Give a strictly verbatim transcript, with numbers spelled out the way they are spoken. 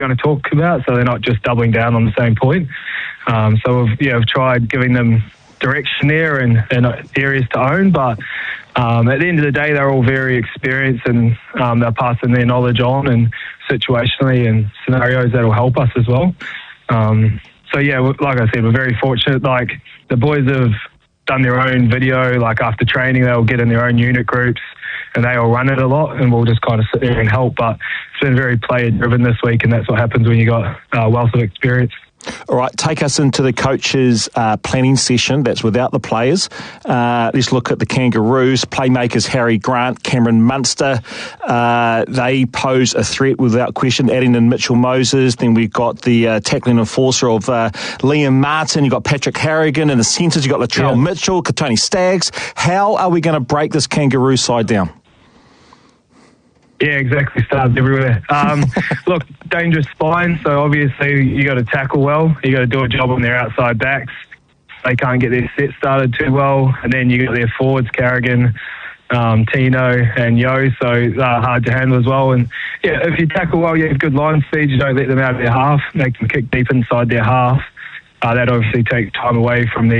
going to talk about, so they're not just doubling down on the same point. Um, so we've, yeah, we've tried giving them direction there and, and areas to own, but um, at the end of the day, they're all very experienced, and um, they're passing their knowledge on, and situationally and scenarios that'll help us as well. Um, so yeah, like I said, we're very fortunate. Like, the boys have done their own video, like after training they'll get in their own unit groups and they all run it a lot, and we'll just kind of sit there and help. But it's been very player driven this week, and that's what happens when you got a uh, wealth of experience. All right, take us into the coaches' uh, planning session. That's without the players. Uh, let's look at the Kangaroos. Playmakers Harry Grant, Cameron Munster. Uh, they pose a threat without question. Adding in Mitchell Moses. Then we've got the uh, tackling enforcer of uh, Liam Martin. You've got Patrick Harrigan. In the centres, you've got Latrell yeah. Mitchell, Katoni Staggs. How are we going to break this Kangaroo side down? Yeah, exactly. Stars everywhere. Um, look, dangerous spine, so obviously you got to tackle well. You got to do a job on their outside backs. They can't get their set started too well, and then you got their forwards, Carrigan, um, Tino, and Yo, so uh, hard to handle as well. And yeah, if you tackle well, you have good line speed. You don't let them out of their half, make them kick deep inside their half. Uh, that obviously takes time away from the